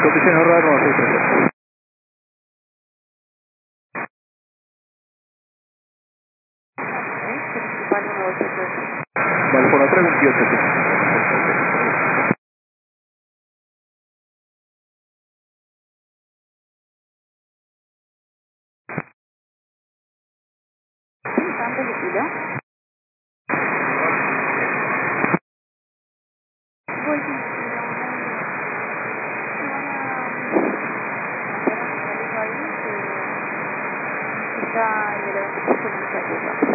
Condiciones radar 963. Principal 983. Vale, por la 328. ¿Tanto de kilo? Voy sin kilo. Ahí, está el de la 26 con mucha ayuda.